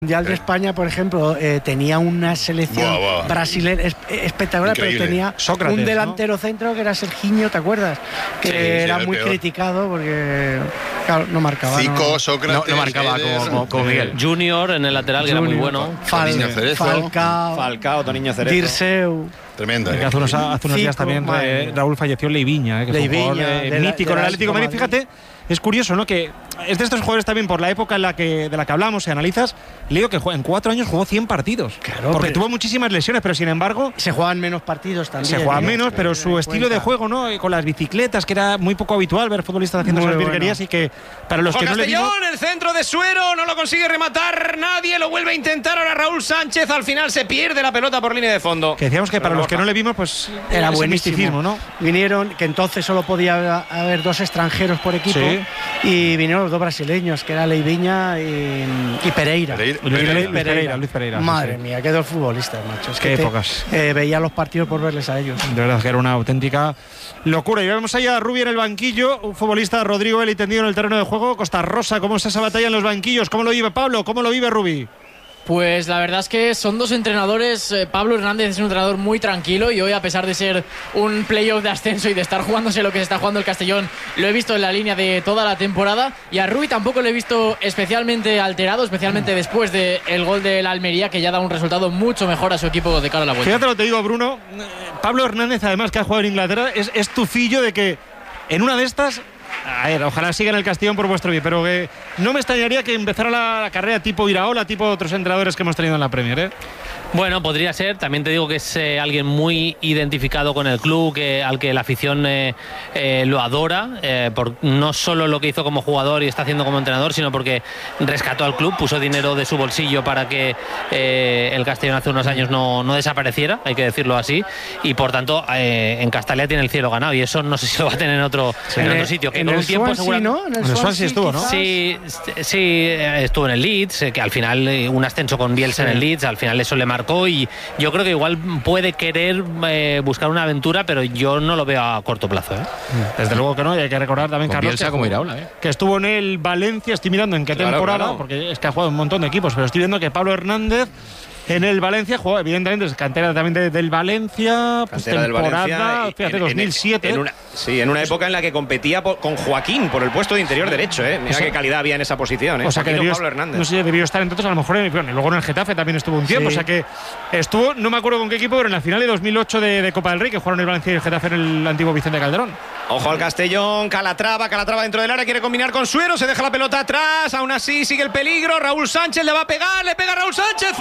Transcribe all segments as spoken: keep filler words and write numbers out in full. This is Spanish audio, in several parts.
Mundial de España, por ejemplo, eh, tenía una selección buah, buah. brasileña es, espectacular, Increíble. pero tenía Sócrates, un delantero ¿no? centro que era Serginho, ¿te acuerdas? Que Sí, sí, era el muy peor. criticado porque claro, no marcaba. Zico, no. Sócrates, No, no marcaba Eder, como, como, como Miguel. Junior en el lateral, que era muy Junior, bueno. Fal- Toniño Cerezo. Falcao, Falcao, Toniño Cerezo. Dirceu. Tremenda. Que hace unos, hace unos días Zico, también madre eh, mía. Raúl falleció Leiviña, eh, que Leiviña, es un jugador eh, de la- mítico de en el la Atlético de Madrid. Madrid. Fíjate, es curioso, ¿no? Que es de estos jugadores también por la época en la que, de la que hablamos, si analizas, leo que juega- en cuatro años jugó cien partidos. Claro, porque pero- tuvo muchísimas lesiones, pero sin embargo Se juegan menos partidos también. se juegan ¿eh? menos, pero su Ten en estilo de cuenta. juego, ¿no? Eh, Con las bicicletas, que era muy poco habitual ver futbolistas haciendo Muy esas bueno. virguerías y que para los Ojo, que no le Castellón, vimos, el centro de Suero, no lo consigue rematar nadie, lo vuelve a intentar ahora Raúl Sánchez, al final se pierde la pelota por línea de fondo. que decíamos que para Pero los que Borja. no le vimos, pues Era ese buenísimo, misticismo, ¿no? Vinieron, que entonces solo podía haber dos extranjeros por equipo, Sí. y vinieron los dos brasileños, que era Leiviña y, y Pereira. Pereira. Luis Pereira. Pereira, Pereira, Luis Pereira, sí, Madre sí. mía, qué dos futbolistas, macho. Es Qué que te- épocas. eh, veía los partidos por verles a ellos. De verdad que era una auténtica locura. Y vemos allá a Rubi en el banquillo, un futbolista, Rodrigo Eli, tendido en el terreno de juego. Costa Rosa, ¿cómo es esa batalla en los banquillos? ¿Cómo lo vive Pablo? ¿Cómo lo vive Rubi? Pues la verdad es que son dos entrenadores. eh, Pablo Hernández es un entrenador muy tranquilo y hoy, a pesar de ser un playoff de ascenso y de estar jugándose lo que se está jugando el Castellón, lo he visto en la línea de toda la temporada. Y a Rui tampoco lo he visto especialmente alterado, especialmente después del gol del Almería, que ya da un resultado mucho mejor a su equipo de cara a la vuelta. Fíjate lo que te digo, Bruno. eh, Pablo Hernández, además, que ha jugado en Inglaterra, es, es tufillo de que en una de estas. A ver, ojalá siga en el Castellón por vuestro bien, pero que no me extrañaría que empezara la, la carrera tipo Iraola, tipo otros entrenadores que hemos tenido en la Premier, ¿eh? Bueno, podría ser. También te digo que es eh, alguien muy identificado con el club, que, al que la afición eh, eh, lo adora, eh, por no solo lo que hizo como jugador y está haciendo como entrenador, sino porque rescató al club, puso dinero de su bolsillo para que eh, el Castellón hace unos años no, no desapareciera, hay que decirlo así, y por tanto eh, en Castalia tiene el cielo ganado, y eso no sé si lo va a tener en otro, en En otro el- sitio. Que en con el un tiempo Swansea, seguramente- ¿no? En En el Swansea estuvo, ¿no? quizás. Sí, sí, eh, estuvo en el Leeds, eh, que al final eh, un ascenso con Bielsa en el Leeds, al final eso le marcó, y yo creo que igual puede querer eh, buscar una aventura, pero yo no lo veo a corto plazo, ¿eh? Desde luego que no, y hay que recordar también, Con Carlos, Bielsa que, como Iraola, ¿eh? que estuvo en el Valencia, estoy mirando en qué Claro, temporada, claro. porque es que ha jugado en un montón de equipos, pero estoy viendo que Pablo Hernández en el Valencia jugó, evidentemente, es cantera también de- del Valencia, pues Cantera del temporada, Valencia, y- fíjate, en- dos en- mil siete. en una- sí, en una época en la que competía po- con Joaquín por el puesto de interior derecho, ¿eh? Mira O sea- qué calidad había en esa posición, ¿eh? O sea que Joaquín o debió, Pablo Hernández. no sé, debió estar entonces a lo mejor en, bueno, y luego en el Getafe también estuvo un tiempo, Sí. o sea que estuvo, no me acuerdo con qué equipo, pero en la final de dos mil ocho de, de Copa del Rey, que jugaron el Valencia y el Getafe en el antiguo Vicente Calderón. Ojo al Castellón, Calatrava, Calatrava dentro del área, quiere combinar con Suero, se deja la pelota atrás, aún así sigue el peligro, Raúl Sánchez le va a pegar, le pega Raúl Sánchez,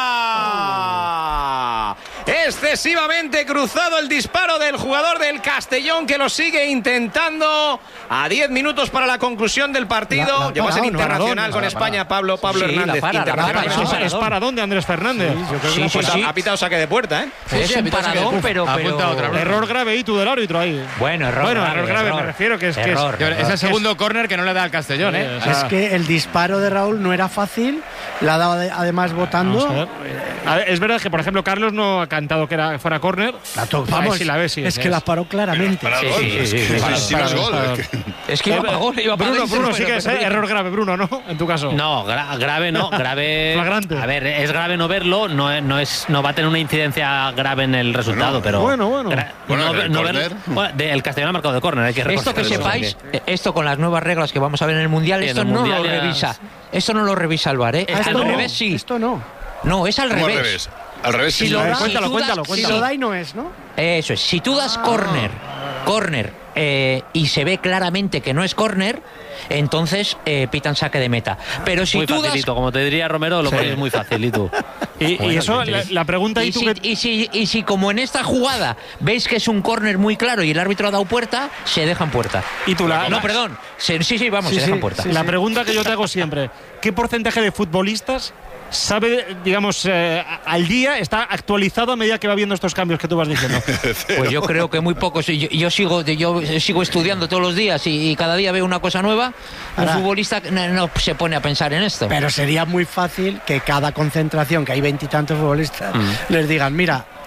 fuera. Excesivamente cruzado el disparo del jugador del Castellón, que lo sigue intentando a diez minutos para la conclusión del partido. La- la Llegó a ser parado, internacional Maradona, con la España, Pablo, Pablo Sí, la Hernández. para, la internacional para, con Eso es, España. es paradón de Andrés Fernández. Sí, sí, Pues ha- sí. ha pitado saque de puerta, ¿eh? Sí, Es sí, un ha pitado saque de paradón, puerta. pero, Ha pero- apuntado otra vez. Error grave y tú del árbitro ahí. Bueno, error Bueno, grave, error grave, error. me refiero que es que es- Error, yo- error. es Es el segundo córner que no le da al Castellón, ¿eh? o sea, Es que el disparo de Raúl no era fácil, la ha dado de- además votando. Vamos a ver. A ver, es verdad que, por ejemplo, Carlos no ha cantado que era, fuera córner. La to- Ahí vamos, sí la ves, sí, es sí, que es. la paró claramente. Para Sí, gol, sí, es sí, que sí, si- para- si no es para- gol, para- es que- Es que iba para gol, iba para Bruno, dentro, Bruno, sí pero- que es pero- eh, error grave, Bruno, ¿no? En tu caso. No, gra- grave no, grave. Flagrante. A ver, es grave no verlo, no, es- no es, no va a tener una incidencia grave en el resultado, Bueno, pero. bueno, bueno. gra- Bueno, no, el no córner. ver- bueno, de- el Castellón ha marcado de córner, hay que Esto recordar que eso, sepáis, que- eh, esto con las nuevas reglas que vamos a ver en el Mundial, Sí, en esto el no Mundial lo ya- revisa. Esto no lo revisa el VAR, ¿eh? Ah, Es esto al no. revés, sí. Esto no. No, es al ¿Cómo al revés. revés? Al revés, Si sí. lo Eh, das- cuéntalo, si tú cuéntalo, das- Si cuéntalo. lo da y no es, ¿no? Eso es, si tú das córner, córner, eh, y se ve claramente que no es córner, entonces eh, pitan saque de meta. Pero si muy tú das facilito, como te diría Romero, lo pones muy fácil, y tú. Y, y Bueno, eso, sí, la, sí. la pregunta ahí Y tú si, que. y, si, y si como en esta jugada veis que es un córner muy claro y el árbitro ha dado puerta, se dejan puerta. Y tú la, No, perdón. Se- sí, sí, vamos, Sí, se dejan sí, puerta. sí. la pregunta que yo te hago siempre: ¿qué porcentaje de futbolistas sabe, digamos, eh, al día, está actualizado a medida que va viendo estos cambios que tú vas diciendo? Pues yo creo que muy pocos. Yo, yo sigo yo sigo estudiando todos los días y, y cada día veo una cosa nueva. Ahora- un futbolista no, no se pone a pensar en esto. Pero sería muy fácil que cada concentración, que hay veintitantos futbolistas, les digan, mira,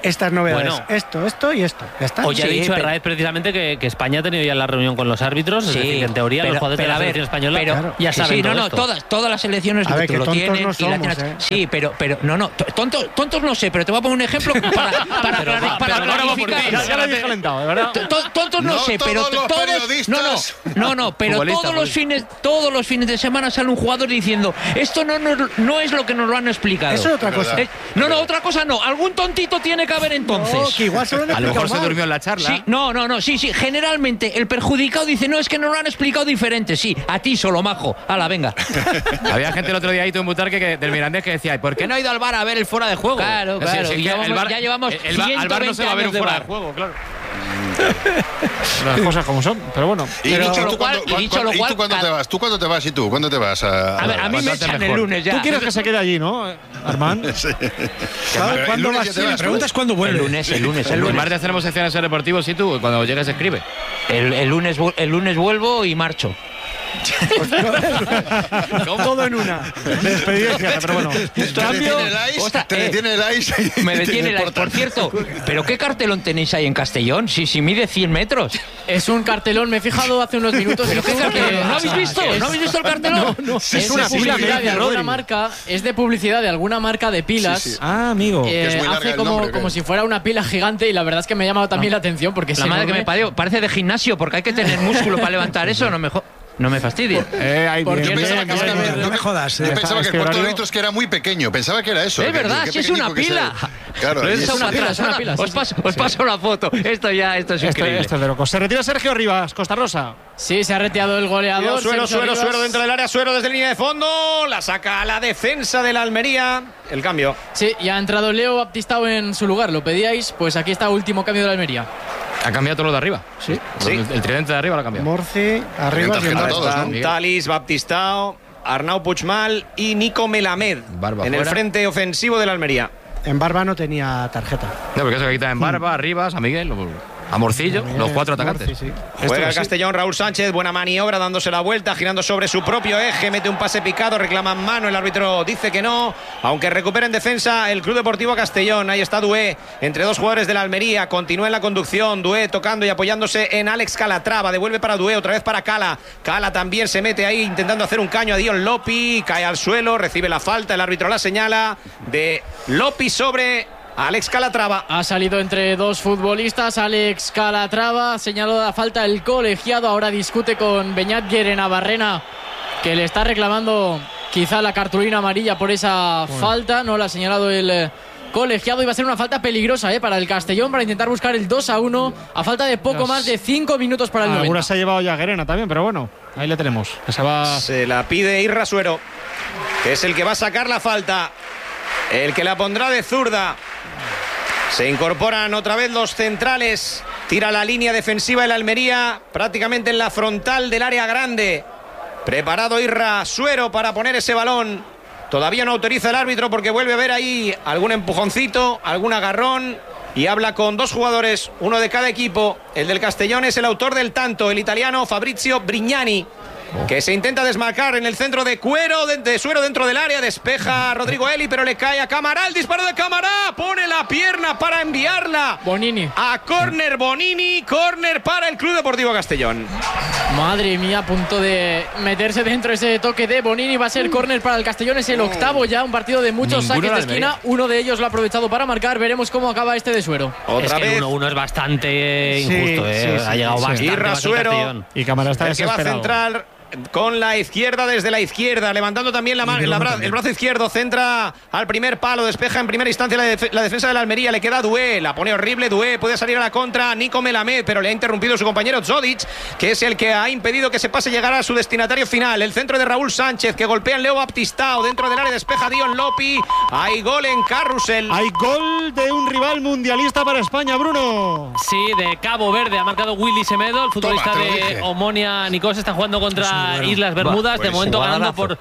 estas novedades. Bueno. Esto, esto y esto. Ya está. Hoy ha Sí, dicho pero- Herráez precisamente que, que España ha tenido ya la reunión con los árbitros, es Sí, decir, que en teoría pero- los jugadores de pero la a ver, selección española pero- claro, ya sí, saben sí, todo no, no, esto. todas, todas las selecciones A lo, ver, que lo tontos tienen no y la somos, tienen- ¿eh? Sí, pero, pero no, no, t- tontos, tontos no sé, pero te voy a poner un ejemplo para, para, Pero clari- va, para pero ahora va por ti, clarificar. Ya, ya lo dije calentado, ¿verdad? T- to- Tontos no, No sé, pero todos los todos, periodistas. no, no, no, no, pero Futbolista, todos los fines, todos los fines de semana sale un jugador diciendo esto no, no, no es lo que nos lo han explicado. Eso es otra cosa. Eh, no, no, otra cosa no. Algún tontito tiene que haber entonces. No, que igual se lo han A lo mejor explicado se mal. durmió en la charla. Sí, no, no, no, sí, sí. Generalmente el perjudicado dice, no, es que nos lo han explicado diferente. Sí, a ti solo, majo. Hala, venga. Había gente el otro día ahí en Butarque que, del Mirandés que decía, ¿por qué no ha ido al bar a ver el fuera de juego? Claro, Es decir, claro, si es y que ya el vamos- ya llevamos el bar- al bar no se va a ver un ciento veinte fuera años de de juego, claro. Las cosas como son, pero bueno. Y, Pero- y dicho tú lo cual- cuándo- y dicho lo ¿y cual, tú cuándo te cada- vas? ¿Tú cuándo te vas y tú? ¿Cuándo te vas a, A ver, a mí me Bastante echan el mejor. lunes ya. Tú quieres que se quede allí, ¿no, Armand? Sí. ¿Cuándo Pero el lunes vas? ya te Sí, vas, la pregunta ¿no? es cuándo El vuelve. lunes, el lunes, el El lunes. martes tenemos secciones de deportivos y tú, cuando llegues escribe. El, el lunes, vu- el lunes vuelvo y marcho. Todo en una. Despedida, pero bueno. Te Cambio- detiene el ice, Ostras, te eh, detiene el ice. y Me te detiene la... deportan. Por cierto, ¿pero qué cartelón tenéis ahí en Castellón? Si, si mide cien metros. Es un cartelón, me he fijado hace unos minutos. ¿Pero y qué tú, cartelón? que- ¿No habéis visto? ¿No habéis visto el cartelón? No, es una de pila, publicidad Messi, de alguna Rodri. marca, es de publicidad de alguna marca de pilas. Sí, sí. Ah, amigo. Eh, es muy larga hace el como, nombre, ¿o qué? como si fuera una pila gigante y la verdad es que me ha llamado también la atención porque La es madre que me enorme. parió. Parece de gimnasio porque hay que tener músculo para levantar eso. No me, jo- no me fastidia. Eh, ahí Porque bien, Yo Bien, pensaba bien, que bien, era- bien. yo No me jodas, Yo eh. pensaba que Este el cuarto de horario- litros que era muy pequeño. Pensaba que era eso. Es que- verdad, que si es pequeñico una que pila. se- Claro. Pero y es es- una pila, pila, es una es una- pila, sí, Os sí. paso, os paso la foto. Esto ya, esto es Esto, increíble. esto es de locos. Se retira Sergio Rivas, Costa Rosa. Sí, se ha reteado el goleador. Suero, Sergio suero, Rivas. suero dentro del área, suero desde línea de fondo. La saca a la defensa de la Almería. El cambio. Sí, ya ha entrado Leo Baptistao en su lugar. Lo pedíais, pues aquí está último cambio de la Almería. Ha cambiado todo lo de arriba. Sí. Sí. El, el tridente de arriba lo ha cambiado. Morci, arriba y tarjeta en a todos, baja. ¿no? Están Talis, Baptistao, Arnau Puigmal y Nico Melamed Barba en el fuera. frente ofensivo de la Almería. En barba no tenía tarjeta. No, porque eso que quita en Barba, Arribas, a Miguel, a Morcillo, los cuatro atacantes. Morci, sí. Juega el sí. Castellón, Raúl Sánchez, buena maniobra, dándose la vuelta, girando sobre su propio eje, mete un pase picado, reclama mano, el árbitro dice que no, aunque recupera en defensa el Club Deportivo Castellón. Ahí está Dué, entre dos jugadores de la Almería, continúa en la conducción, Dué tocando y apoyándose en Alex Calatrava, devuelve para Dué, otra vez para Cala, Cala también se mete ahí intentando hacer un caño a Dion Lopi, cae al suelo, recibe la falta, el árbitro la señala de Lopi sobre Alex Calatrava. Ha salido entre dos futbolistas. Alex Calatrava señaló la falta el colegiado. Ahora discute con Beñat Guerenabarrena, que le está reclamando quizá la cartulina amarilla por esa falta. No la ha señalado el eh, colegiado. Iba a ser una falta peligrosa eh, para el Castellón, para intentar buscar el dos a uno a falta de poco Las- más de cinco minutos para el Alguna noventa. se ha llevado ya Guerena también, pero bueno, ahí le tenemos. Que se va. Se la pide Irra Suero, que es el que va a sacar la falta, el que la pondrá de zurda. Se incorporan otra vez los centrales. Tira la línea defensiva el Almería, prácticamente en la frontal del área grande. Preparado Irra Suero para poner ese balón. Todavía no autoriza el árbitro porque vuelve a ver ahí algún empujoncito, algún agarrón. Y habla con dos jugadores, uno de cada equipo. El del Castellón es el autor del tanto, el italiano Fabrizio Brignani, que se intenta desmarcar en el centro de Cuero, de, de Suero dentro del área, despeja a Rodrigo Eli, pero le cae a Camará, el disparo de Camará, pone la pierna para enviarla Bonini. a córner Bonini, córner para el Club Deportivo Castellón. Madre mía, a punto de meterse dentro ese toque de Bonini. Va a ser córner para el Castellón. Es el octavo ya, un partido de muchos Ninguno saques de de esquina. Uno de ellos lo ha aprovechado para marcar. Veremos cómo acaba este de Suero. Otra es que vez el uno uno es bastante Sí, injusto, ¿eh? sí, sí, ha llegado sí. bastante Irra más el Suero. Castellón. Y Cámara está el que va a desesperado. centrar con la izquierda desde la izquierda, levantando también la, ma- la bra- el brazo izquierdo, centra al primer palo, despeja en primera instancia la, def- la defensa de la Almería, le queda Dué, la pone horrible Dué, puede salir a la contra Nico Melamed, pero le ha interrumpido su compañero Zodic, que es el que ha impedido que se pase llegar a su destinatario final. El centro de Raúl Sánchez, que golpea en Leo Baptistao, dentro del área despeja Dion Lopi, hay gol en Carrusel. Hay gol de un rival mundialista para España, Bruno. Sí, de Cabo Verde ha marcado Willy Semedo, el futbolista te lo de dije. Omonia Nicos. Está jugando contra Islas Bermudas, de pues momento ganando jugadazo. por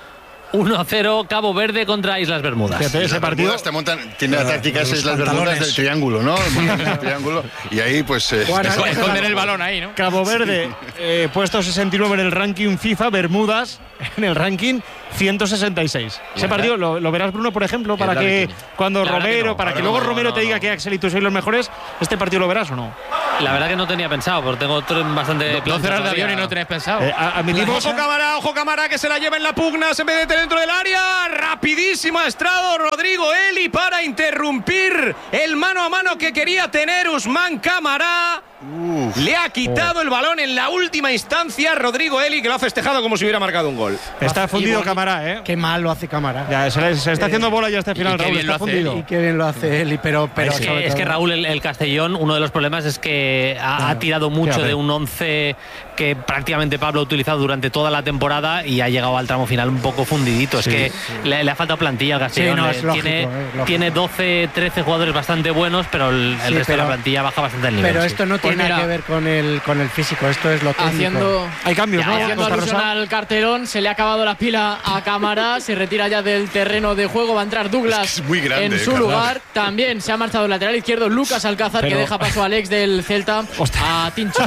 uno a cero Cabo Verde contra Islas Bermudas. Fíjate, ese Las partido Bermudas te montan, tiene la táctica esa, los es las Bermudas pantalones. del triángulo, ¿no? Montan el triángulo y ahí pues... eh, Juan, es- Esconden el balón ahí, ¿no? Cabo Verde, eh, puesto sesenta y nueve en el ranking FIFA, Bermudas en el ranking ciento sesenta y seis. Ese partido lo, lo verás, Bruno, por ejemplo, para la que bikini. cuando La verdad que Romero, no, para que ahora luego no, Romero no, te diga no. que Axel y tú sois los mejores, ¿este partido lo verás o no? La verdad que no tenía pensado, porque tengo otro bastante... Dos plancha horas de todavía. avión y no tenés pensado. Eh, a- admitimos. Ojo cámara, ojo cámara, que se la lleva en la pugna, se mete dentro del área, rapidísimo ha estrado Rodrigo Eli para interrumpir el mano a mano que quería tener Usman Cámara. Le ha quitado el balón en la última instancia Rodrigo Eli, que lo ha festejado como si hubiera marcado un gol. Está fundido Y- Cámara, ¿eh? Qué mal lo hace Cámara. Ya, se, le- se está haciendo bola ya este y final, qué Raúl, bien está lo hace fundido. Y qué bien lo hace él, y pero, pero Es que, sobre es que todo- Raúl, el, el Castellón, uno de los problemas es que ha, ha tirado mucho fíjate. de un once que prácticamente Pablo ha utilizado durante toda la temporada y ha llegado al tramo final un poco fundidito. Es que le, le ha faltado plantilla al Castellón. Sí, no, Le- es lógico, tiene, eh, lógico. tiene doce, trece jugadores bastante buenos, pero el, el Sí, resto de pero- la plantilla baja bastante el nivel. Pero sí. esto no Pues tiene nada mira, que ver con el, con el físico, esto es lo técnico. Haciendo, Hay cambios, ¿no? haciendo Costa alusión Rosa. al cartelón, se le ha acabado la pila a Cámara, se retira ya del terreno de juego, va a entrar Douglas Es que es muy grande, en eh, su Cámara. lugar. También se ha marchado el lateral izquierdo Lucas Alcázar, Pero- que deja paso a Alex del Celta a Tincho.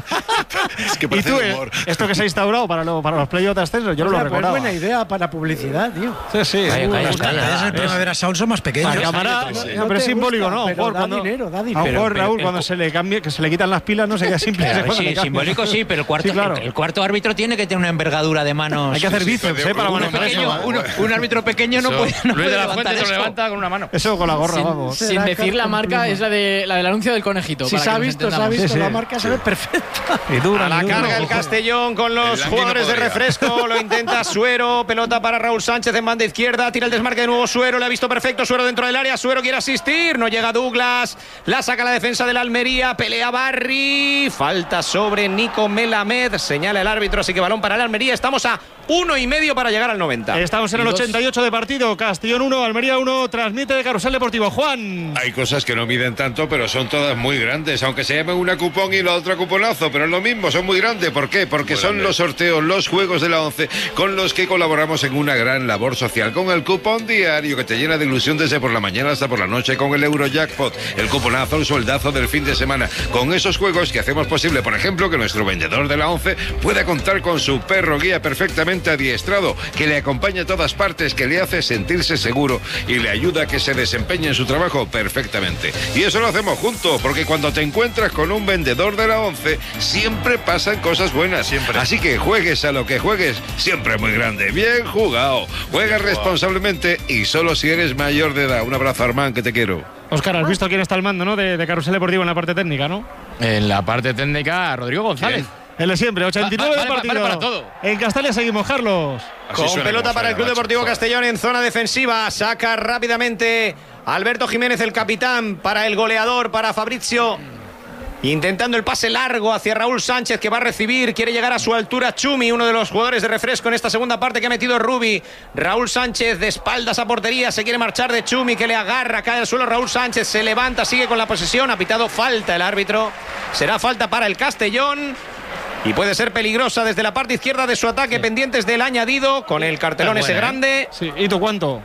es que Y parece tú, de eh, humor. esto que se ha instaurado para, lo- para los playoffs de ascenso, yo no O sea, lo pues recordaba. buena idea para publicidad, tío. Sí, sí. Calla, calla, Uy, calla. Es el Primavera Sound, son más pequeños. A Cámara, Sí, sí. no, pero es te simbólico, gusta, ¿no? A lo pero mejor da cuando, dinero, da a lo dinero. mejor, Pero- Raúl, pero- cuando se le cambie, que se le quitan las pilas, no sería simple. Claro, cuando sí, le cambie. simbólico sí, pero el cuarto, Sí, claro. el, el cuarto árbitro tiene que tener una envergadura de manos. Hay que hacer Sí, bíceps, pero ¿eh? Para uno manejar pequeño, eso. uno- un árbitro pequeño no Eso, puede, no Luis puede de la levantar Fuente se lo eso. levanta con una mano. Eso con la gorra, Sin, vamos. sin Será decir la con marca, pluma. es la, de, la del anuncio del conejito. Si para se ha que nos visto, se ha entendamos. visto, Sí, la sí. marca se ve perfecta. Y dura, A la y dura. carga el Castellón con los El Langui jugadores no de podría. refresco. Lo intenta Suero. Pelota para Raúl Sánchez en banda izquierda. Tira el desmarque de nuevo Suero. Le ha visto perfecto Suero dentro del área. Suero quiere asistir. No llega Douglas. La saca la defensa del Almería. Pelea Barry. Falta sobre Nico Melamed. Señala el árbitro. Así que balón para el Almería. Estamos a uno y medio para llegar al noventa. Estamos en el Y dos. ochenta y ocho de partido. Castellón uno, Almería uno. Transmite de Carrusel Deportivo. Juan. Hay cosas que no miden tanto, pero son todas muy grandes, aunque se llamen una cupón y la otra cuponazo, pero es lo mismo, son muy grandes. ¿Por qué? Porque Muy son grande. los sorteos, los juegos de la once, con los que colaboramos en una gran labor social, con el cupón diario que te llena de ilusión desde por la mañana hasta por la noche, con el Eurojackpot, el cuponazo, el sueldazo del fin de semana, con esos juegos que hacemos posible, por ejemplo, que nuestro vendedor de la once pueda contar con su perro guía perfectamente adiestrado, que le acompaña a todas partes, que le hace sentirse seguro y le ayuda a que se desempeñe en su trabajo perfectamente. Y eso lo hacemos juntos, porque cuando te encuentras con un vendedor de la once, siempre pasan cosas buenas. Siempre. Así que juegues a lo que juegues, siempre muy grande. Bien jugado. Juega responsablemente y solo si eres mayor de edad. Un abrazo, Armán, que te quiero. Óscar, has visto quién está al mando, ¿no? De, de Carrusel Deportivo en la parte técnica, ¿no? En la parte técnica, Rodrigo González. El de siempre, ochenta y nueve Va- de vale, partido. vale para todo. En Castalia seguimos, Carlos. Así Con suena pelota como para el suena, Club macho. Deportivo Joder. Castellón en zona defensiva. Saca rápidamente Alberto Jiménez, el capitán, para el goleador, para Fabrizio. Intentando el pase largo hacia Raúl Sánchez, que va a recibir. Quiere llegar a su altura Chumi, uno de los jugadores de refresco en esta segunda parte que ha metido Rubi. Raúl Sánchez de espaldas a portería. Se quiere marchar de Chumi, que le agarra. Cae al suelo Raúl Sánchez. Se levanta, sigue con la posesión. Ha pitado falta el árbitro. Será falta para el Castellón. Y puede ser peligrosa desde la parte izquierda de su ataque, pendientes del añadido, con el cartelón Está ese buena, grande. Sí. ¿Y tú cuánto?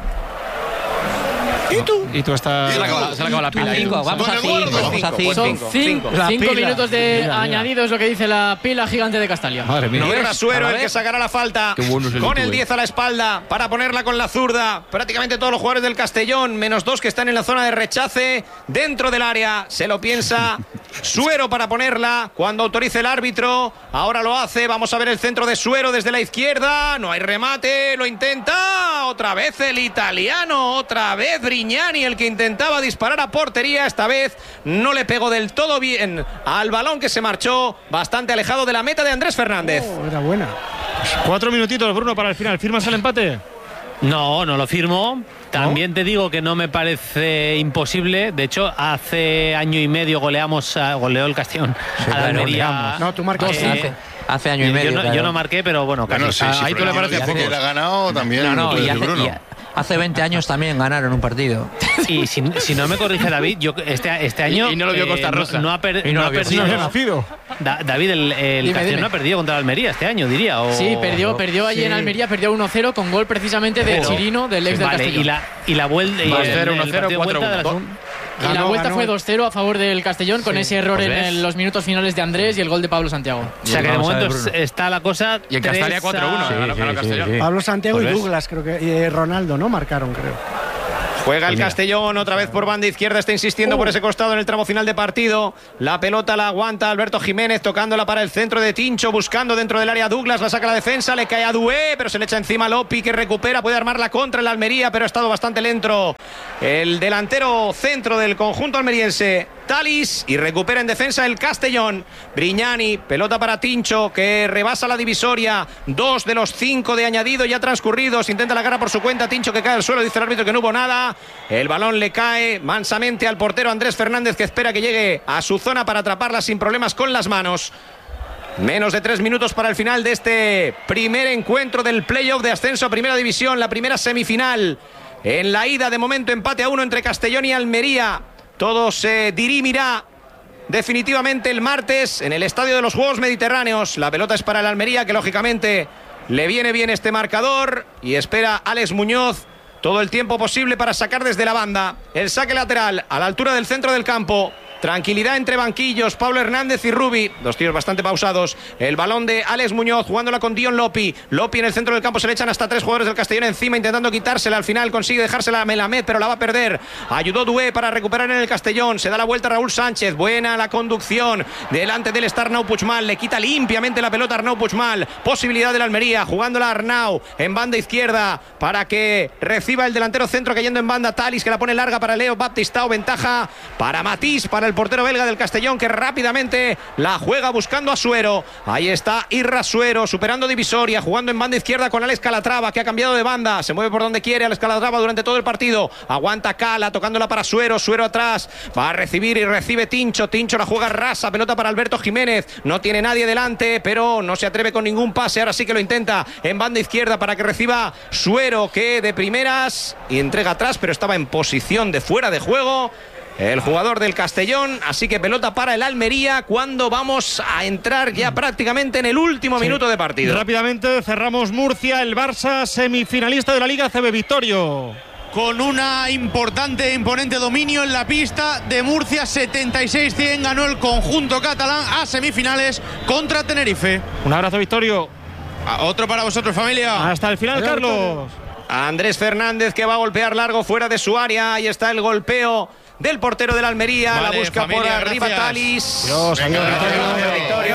¿Y tú? Y tú estás. Y Se le acaba- se le acaba la pila. ahí. Cinco, vamos a ¿Dónde cinco, guardo? vamos a Cinco, cinco. Son Cinco, cinco, cinco. La cinco pila. minutos de Mira, mira. añadido, es lo que dice la pila gigante de Castalia. Madre mía. Niebra Suero, a el ver. que sacará la falta. Qué bueno es el Con el YouTube. diez a la espalda para ponerla con la zurda. Prácticamente todos los jugadores del Castellón, menos dos que están en la zona de rechace. Dentro del área, se lo piensa Suero para ponerla cuando autorice el árbitro. Ahora lo hace. Vamos a ver el centro de Suero desde la izquierda. No hay remate. Lo intenta. Otra vez el italiano. Otra vez Brignani, el que intentaba disparar a portería. Esta vez no le pegó del todo bien al balón, que se marchó bastante alejado de la meta de Andrés Fernández. Oh, era buena. Cuatro minutitos, Bruno, para el final. ¿Firmas el empate? No, no lo firmo. También te digo que no me parece imposible. De hecho, hace año y medio goleamos, a- goleó el Castellón a la claro, Almería. goleamos. No, tú marcaste. Eh, Hace, hace año y medio. yo, no, claro. yo no marqué, pero bueno, casi. Bueno, sí, Ah, sí, ahí pero tú le no, pareces dice que poco. él ha ganado también. No, no, lo puede y decir hace, Bruno. y hace veinte años también ganaron un partido. Y si, si no me corrige David, yo este, este año Y- y no lo vio Costa Rosa. no, no ha, per- Y no no lo ha vio. Sí, no perdido. había nacido. Da, David, el, el Dime, Castellón dime. no ha perdido contra la Almería este año, diría. O... Sí, perdió, ¿no? perdió allí Sí. en Almería, perdió uno cero con gol precisamente de Pero- Chirino, del ex del Vale, Castellón. y la, y la vuelta. y dos el- cero, el uno cero, partido de cuatro vuelta de la uno. segun- Y la Ganó, vuelta ganó. fue dos cero a favor del Castellón con ese error Pues en ves. el- los minutos finales de Andrés y el gol de Pablo Santiago. O sea que de Vamos a ver, momento Bruno. es- está la cosa. Y en tres Castalia cuatro uno. a- ganó- ganó Castellón. Pablo Santiago Pues y ves. Douglas, creo que. Y eh, Ronaldo, ¿no? Marcaron, creo. Juega el Pues mira. Castellón otra vez por banda izquierda, está insistiendo por ese costado en el tramo final de partido. La pelota la aguanta Alberto Jiménez, tocándola para el centro de Tincho, buscando dentro del área Douglas, la saca la defensa, le cae a Dué, pero se le echa encima Lopi, que recupera, puede armar la contra en la Almería, pero ha estado bastante lento el delantero centro del conjunto almeriense, Talis, y recupera en defensa el Castellón. Brignani, pelota para Tincho, que rebasa la divisoria, dos de los cinco de añadido ya transcurridos, intenta la garra por su cuenta, Tincho que cae al suelo, dice el árbitro que no hubo nada, el balón le cae mansamente al portero Andrés Fernández, que espera que llegue a su zona para atraparla sin problemas con las manos. Menos de tres minutos para el final de este primer encuentro del playoff de ascenso a Primera División, la primera semifinal. En la ida, de momento, empate a uno entre Castellón y Almería. Todo se dirimirá definitivamente el martes en el Estadio de los Juegos Mediterráneos. La pelota es para el Almería, que lógicamente le viene bien este marcador y espera Alex Muñoz todo el tiempo posible para sacar desde la banda. El saque lateral a la altura del centro del campo. Tranquilidad entre banquillos, Pablo Hernández y Rubi, dos tiros bastante pausados. El balón de Alex Muñoz jugándola con Dion Lopi. Lopi en el centro del campo, se le echan hasta tres jugadores del Castellón encima, intentando quitársela. Al final consigue dejársela a Melamed, pero la va a perder. Ayudó Dué para recuperar en el Castellón. Se da la vuelta a Raúl Sánchez. Buena la conducción delante del está Arnau Puigmal. Le quita limpiamente la pelota a Arnau Puigmal. Posibilidad de la Almería, jugándola a Arnau en banda izquierda para que reciba el delantero centro, cayendo en banda Talis, que la pone larga para Leo Baptistao. Ventaja para Matís, para el portero belga del Castellón, que rápidamente la juega buscando a Suero. Ahí está Irra Suero, superando divisoria, jugando en banda izquierda con Alex Calatrava, que ha cambiado de banda, se mueve por donde quiere Alex Calatrava durante todo el partido. Aguanta Cala, tocándola para Suero, Suero atrás, va a recibir y recibe Tincho, Tincho la juega rasa, pelota para Alberto Jiménez, no tiene nadie delante, pero no se atreve con ningún pase, ahora sí que lo intenta en banda izquierda para que reciba Suero, que de primeras y entrega atrás, pero estaba en posición de fuera de juego el jugador del Castellón, así que pelota para el Almería cuando vamos a entrar ya prácticamente en el último Sí. minuto de partido. Rápidamente cerramos Murcia, el Barça semifinalista de la Liga C B, Victorio. Con una importante e imponente dominio en la pista de Murcia, setenta y seis cien ganó el conjunto catalán a semifinales contra Tenerife. Un abrazo, Victorio. A otro para vosotros, familia. Hasta el final, Adiós, Carlos. Andrés Fernández, que va a golpear largo fuera de su área, ahí está el golpeo del portero del Almería, Vale, la busca familia, por arriba gracias. Talis. Dios, adiós, Victorio,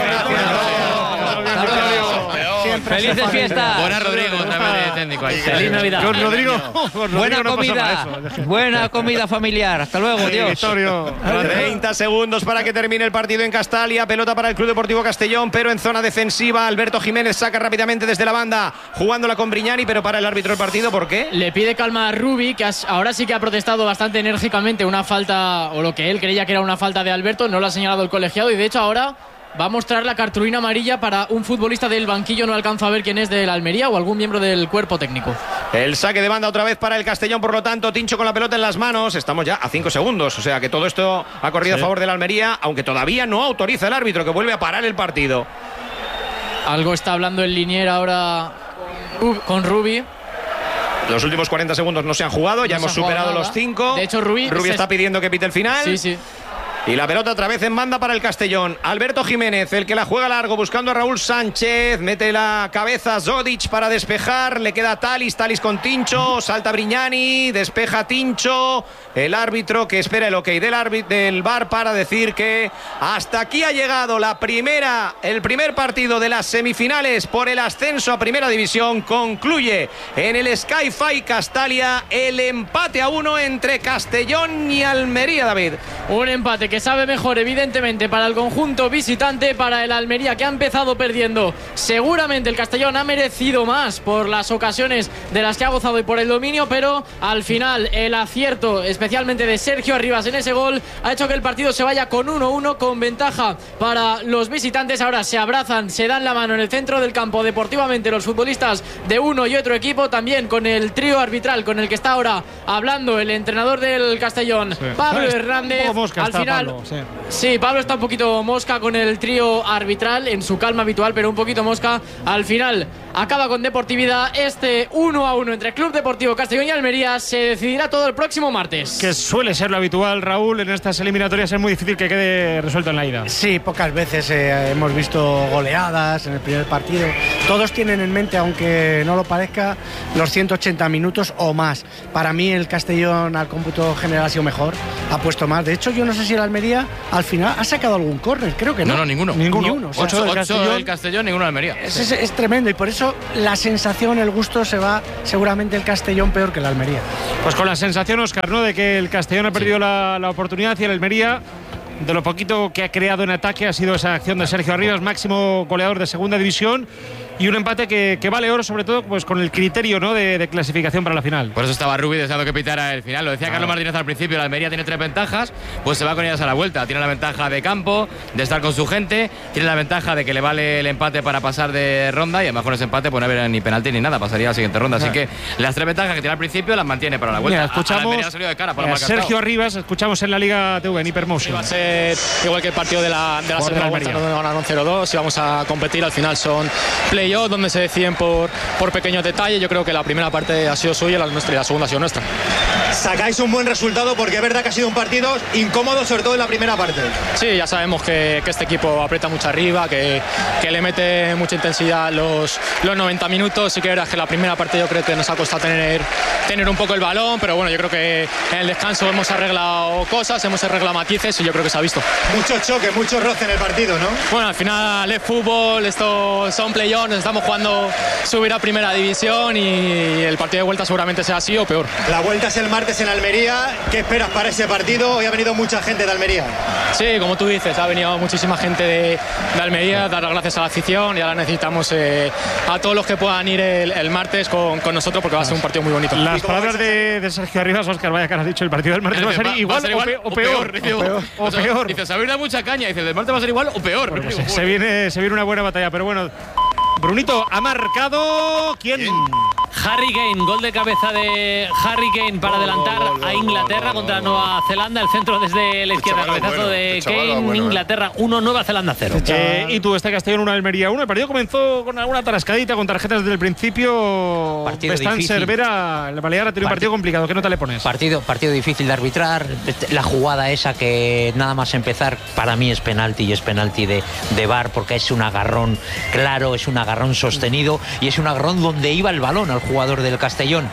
Siempre Felices se fiestas. Buena Rodrigo, también de técnico ahí. Feliz Navidad. Con Rodrigo. con Rodrigo Buena no pasaba comida. eso. Buena comida familiar. Hasta luego, Sí, Dios. Victorio. treinta segundos para que termine el partido en Castalia. Pelota para el Club Deportivo Castellón, pero en zona defensiva. Alberto Jiménez saca rápidamente desde la banda, jugándola con Brignani, pero para el árbitro del partido, ¿por qué? Le pide calma a Rubi, que has- ahora sí que ha protestado bastante enérgicamente una falta, o lo que él creía que era una falta de Alberto, no lo ha señalado el colegiado, y de hecho ahora va a mostrar la cartulina amarilla para un futbolista del banquillo, no alcanzo a ver quién es, del Almería o algún miembro del cuerpo técnico. El saque de banda otra vez para el Castellón, por lo tanto, Tincho con la pelota en las manos. Estamos ya a cinco segundos, o sea que todo esto ha corrido Sí. a favor del Almería, aunque todavía no autoriza el árbitro, que vuelve a parar el partido. Algo está hablando el Linier ahora con- con Rubi. Los últimos cuarenta segundos no se han jugado, ya No se hemos han jugado superado nada. los cinco. De hecho, Rubi se- está pidiendo que pite el final. Sí, sí. Y la pelota otra vez en banda para el Castellón. Alberto Jiménez, el que la juega largo, buscando a Raúl Sánchez. Mete la cabeza Zodic para despejar. Le queda Talis, Talis con Tincho. Salta Brignani, despeja Tincho. El árbitro que espera el ok del árbitro del V A R para decir que hasta aquí ha llegado la primera, el primer partido de las semifinales por el ascenso a Primera División. Concluye en el Sky-Fi Castalia el empate a uno entre Castellón y Almería, David. Un empate que sabe mejor, evidentemente, para el conjunto visitante, para el Almería, que ha empezado perdiendo. Seguramente el Castellón ha merecido más por las ocasiones de las que ha gozado y por el dominio, pero al final el acierto, especialmente de Sergio Arribas en ese gol, ha hecho que el partido se vaya con uno uno, con ventaja para los visitantes. Ahora se abrazan, se dan la mano en el centro del campo deportivamente los futbolistas de uno y otro equipo, también con el trío arbitral con el que está ahora hablando el entrenador del Castellón, Pablo Un Hernández. poco mosca Al está final malo. Sí. Sí, Pablo está un poquito mosca con el trío arbitral, en su calma habitual, pero un poquito mosca. Al final acaba con deportividad. Este uno a uno entre Club Deportivo Castellón y Almería se decidirá todo el próximo martes. Que suele ser lo habitual, Raúl, en estas eliminatorias es muy difícil que quede resuelto en la ida. Sí, pocas veces eh, hemos visto goleadas en el primer partido. Todos tienen en mente, aunque no lo parezca, los ciento ochenta minutos o más. Para mí el Castellón al cómputo general ha sido mejor, ha puesto más. De hecho, yo no sé si el Almería al final ha sacado algún córner, creo que no. No, no, ninguno. Ninguno. ninguno. O sea, Ocho, el ocho Castellón, del Castellón, ninguno del Almería. Es, es, es tremendo, y por eso la sensación, el gusto se va seguramente el Castellón peor que el Almería. Pues con la sensación, Óscar, ¿no?, de que el Castellón ha perdido sí. la, la oportunidad y el Almería, de lo poquito que ha creado en ataque, ha sido esa acción de Sergio Arribas, máximo goleador de segunda división, y un empate que, que vale oro, sobre todo pues con el criterio, ¿no?, de, de clasificación para la final. Por eso estaba Rubi deseando que pitara el final. Lo decía ah. Carlos Martínez al principio, la Almería tiene tres ventajas, pues se va con ellas a la vuelta. Tiene la ventaja de campo, de estar con su gente, tiene la ventaja de que le vale el empate para pasar de ronda, y además con ese empate pues no haber ni penalti ni nada, pasaría a la siguiente ronda. Así que las tres ventajas que tiene al principio las mantiene para la vuelta. Mira, escuchamos a, a de cara para a Sergio Arribas, escuchamos en la Liga T V, en Hypermotion. Va a ser igual que el partido de la, de la segunda vuelta, donde ganaron cero dos, y vamos a competir. Al final son play-off donde se deciden por, por pequeños detalles. Yo creo que la primera parte ha sido suya, la nuestra, y la segunda ha sido nuestra. Sacáis un buen resultado, porque es verdad que ha sido un partido incómodo, sobre todo en la primera parte. Sí, ya sabemos que, que este equipo aprieta mucho arriba, que, que le mete mucha intensidad los, los noventa minutos. Sí que es verdad que la primera parte yo creo que nos ha costado tener, tener un poco el balón, pero bueno, yo creo que en el descanso hemos arreglado cosas, hemos arreglado matices, y yo creo que se ha visto. Mucho choque, mucho roce en el partido, ¿no? Bueno, al final es fútbol, esto son play-offs, nos estamos jugando subir a primera división, y el partido de vuelta seguramente sea así o peor. La vuelta es el martes en Almería. ¿Qué esperas para ese partido? Hoy ha venido mucha gente de Almería. Sí, como tú dices, ha venido muchísima gente de, de Almería, dar las gracias a la afición, y ahora necesitamos eh, a todos los que puedan ir el, el martes con, con nosotros, porque va a ser un partido muy bonito. Las palabras de, de Sergio Arribas, Óscar, vaya que has dicho, el partido del martes va a ser igual, va a ser igual o, pe, o peor. O peor. O peor. O peor. Dice, se da mucha caña, dice, el martes va a ser igual o peor. Bueno, pues se, se, viene, se viene una buena batalla, pero bueno. Brunito, ha marcado ¿quién? ¿Quién? Harry Kane, gol de cabeza de Harry Kane para adelantar a Inglaterra contra Nueva Zelanda. El centro desde la izquierda, cabezazo bueno, de Kane. Bueno, Inglaterra uno, Nueva Zelanda cero. Eh, y tú, este Castellón uno, Almería uno. El partido comenzó con alguna tarascadita, con tarjetas desde el principio. Partido Bestán difícil. Cervera, el Balear ha tenido un partido complicado. ¿Qué nota le pones? Partido, partido difícil de arbitrar. La jugada esa que nada más empezar, para mí es penalti, y es penalti de, de V A R, porque es un agarrón claro, es un agarrón sostenido, y es un agarrón donde iba el balón al jugador del Castellón.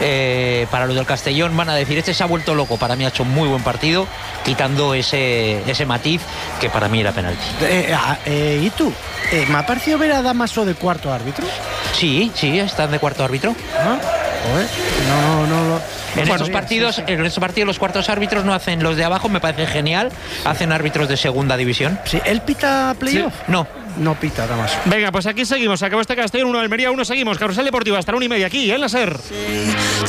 Eh, para los del Castellón van a decir, este se ha vuelto loco. Para mí ha hecho un muy buen partido, quitando ese, ese matiz que para mí era penalti. Eh, eh, ¿Y tú? Eh, ¿Me ha parecido ver a Damaso de cuarto árbitro? Sí, sí, están de cuarto árbitro. ¿Ah? Joder, no, no, no. En bueno, estos partidos, sí, sí. en estos partidos los cuartos árbitros no hacen los de abajo, me parece genial. Hacen árbitros de segunda división. Sí, ¿él pita playoff? Sí. No. No pita, Damaso. Venga, pues aquí seguimos. Acabó este Castellón uno, Almería uno. Seguimos. Carrusel Deportivo hasta la una y media aquí en la SER.